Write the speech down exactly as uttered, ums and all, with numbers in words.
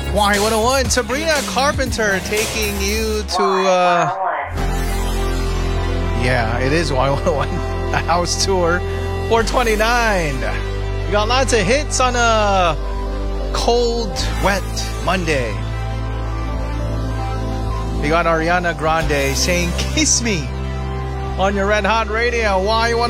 Y one oh one, Sabrina Carpenter taking you to, uh, yeah, it is Y one oh one, a house tour, four twenty-nine. We got lots of hits on a cold, wet Monday. We got Ariana Grande saying, "Kiss Me" on your Red Hot Radio, Y one oh one.